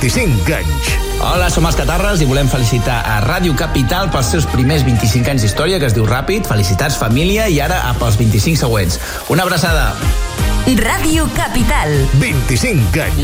25 anys. Hola, som els Catarres i volem felicitar a Ràdio Capital pels seus primers 25 anys d'història, que es diu Ràpid. Felicitats, família, i ara pels 25 següents. Una abraçada. Ràdio Capital. 25 anys.